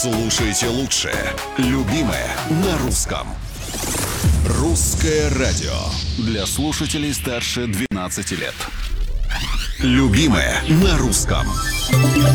Слушайте лучшее. Любимое на русском. Русское радио. Для слушателей старше 12 лет. Любимое на русском.